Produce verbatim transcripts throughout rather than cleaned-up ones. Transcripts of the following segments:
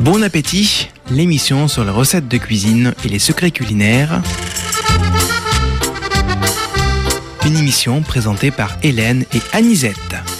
Bon appétit, l'émission sur les recettes de cuisine et les secrets culinaires. Une émission présentée par Hélène et Anisette.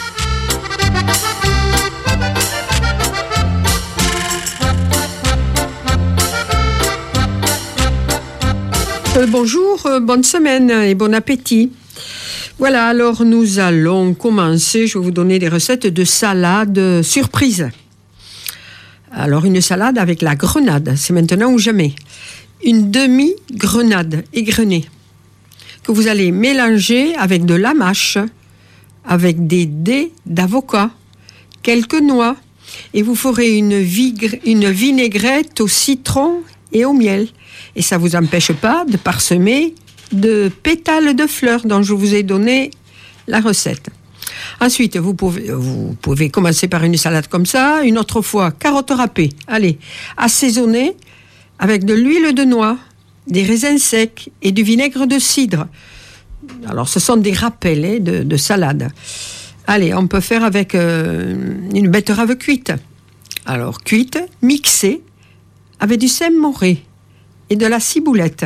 Euh, bonjour, euh, bonne semaine et bon appétit. Voilà, alors nous allons commencer. Je vais vous donner des recettes de salade surprise. Alors une salade avec la grenade, c'est maintenant ou jamais. Une demi-grenade égrenée que vous allez mélanger avec de la mâche, avec des dés d'avocat, quelques noix, et vous ferez une, vigre, une vinaigrette au citron et au miel. Et ça ne vous empêche pas de parsemer de pétales de fleurs dont je vous ai donné la recette. Ensuite, vous pouvez, vous pouvez commencer par une salade comme ça, une autre fois carottes râpées. Allez, assaisonner avec de l'huile de noix, des raisins secs et du vinaigre de cidre. Alors, ce sont des rappels hein, de, de salade. Allez, on peut faire avec euh, une betterave cuite. Alors, cuite, mixée avec du Saint-Moré et de la ciboulette.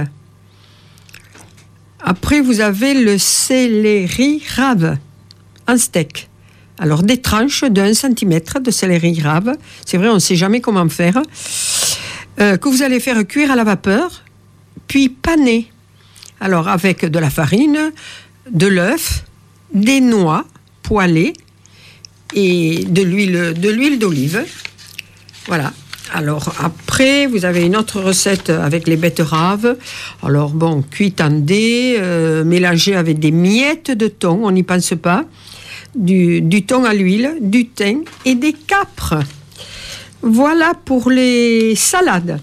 Après, vous avez le céleri rave en steak. Alors, des tranches de un centimètre de céleri rave. C'est vrai, on ne sait jamais comment faire. Euh, que vous allez faire cuire à la vapeur, puis paner. Alors, avec de la farine, de l'œuf, des noix poêlées et de l'huile, de l'huile d'olive. Voilà. Alors, après, vous avez une autre recette avec les betteraves. Alors, bon, cuite en dés, euh, mélangée avec des miettes de thon, on n'y pense pas. Du, du thon à l'huile, du thym et des capres. Voilà pour les salades.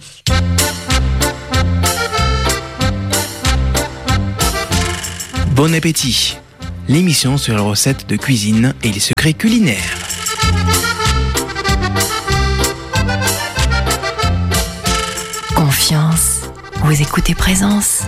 Bon appétit, l'émission sur les recettes de cuisine et les secrets culinaires. Confiance, vous écoutez Présence.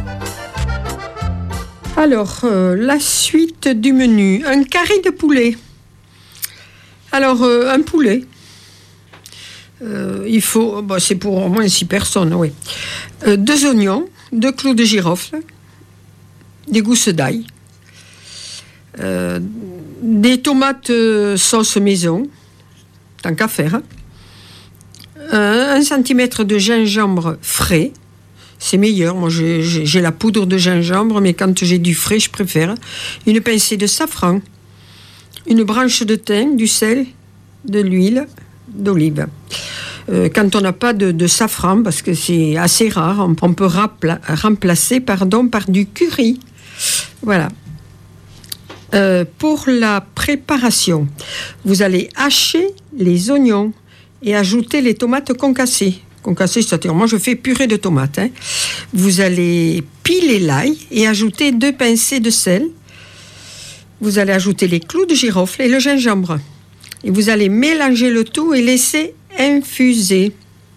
Alors, euh, la suite du menu. Un carré de poulet. Alors, euh, un poulet. Euh, il faut, bon, c'est pour au moins six personnes, oui. Euh, deux oignons, deux clous de girofle, des gousses d'ail, euh, des tomates euh, sauce maison, tant qu'à faire, euh, un centimètre de gingembre frais. C'est meilleur, moi j'ai, j'ai, j'ai la poudre de gingembre, mais quand j'ai du frais, je préfère. Une pincée de safran, une branche de thym, du sel, de l'huile d'olive. Euh, quand on n'a pas de, de safran, parce que c'est assez rare, on, on peut rappla, remplacer pardon, par du curry. Voilà. Euh, pour la préparation, vous allez hacher les oignons et ajouter les tomates concassées. Concassé, c'est-à-dire, moi je fais purée de tomates. Hein. Vous allez piler l'ail et ajouter deux pincées de sel. Vous allez ajouter les clous de girofle et le gingembre. Et vous allez mélanger le tout et laisser infuser.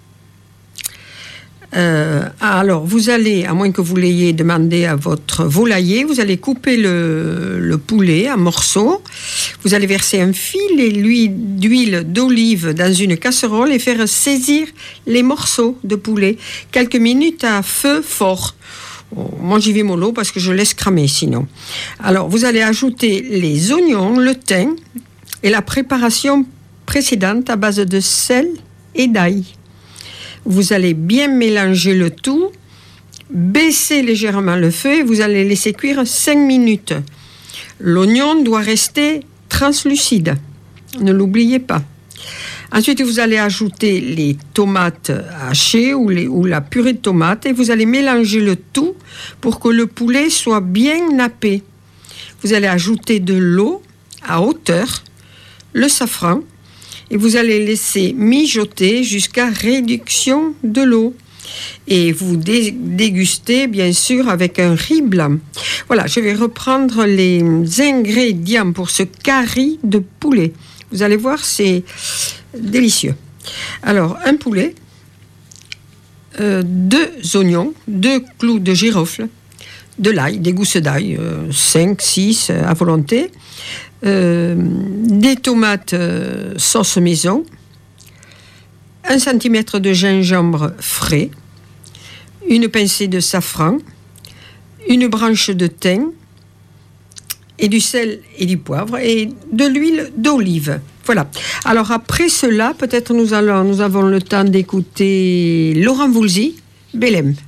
Euh, alors, vous allez, à moins que vous l'ayez demandé à votre volailler, vous allez couper le, le poulet en morceaux. Vous allez verser un filet d'huile d'olive dans une casserole et faire saisir les morceaux de poulet quelques minutes à feu fort. Oh, moi, j'y vais mollo parce que je laisse cramer sinon. Alors, vous allez ajouter les oignons, le thym et la préparation précédente à base de sel et d'ail. Vous allez bien mélanger le tout, baisser légèrement le feu et vous allez laisser cuire cinq minutes. L'oignon doit rester translucide, ne l'oubliez pas. Ensuite, vous allez ajouter les tomates hachées ou, les, ou la purée de tomates et vous allez mélanger le tout pour que le poulet soit bien nappé. Vous allez ajouter de l'eau à hauteur, le safran, et vous allez laisser mijoter jusqu'à réduction de l'eau. Et vous dé- dégustez, bien sûr, avec un riz blanc. Voilà, je vais reprendre les ingrédients pour ce carré de poulet. Vous allez voir, c'est délicieux. Alors, un poulet, euh, deux oignons, deux clous de girofle, de l'ail, des gousses d'ail, euh, cinq, six à volonté, euh, des tomates euh, sauce maison, un centimètre de gingembre frais, une pincée de safran, une branche de thym, et du sel et du poivre, et de l'huile d'olive. Voilà. Alors après cela, peut-être nous, allons, nous avons le temps d'écouter Laurent Voulzy, Belém.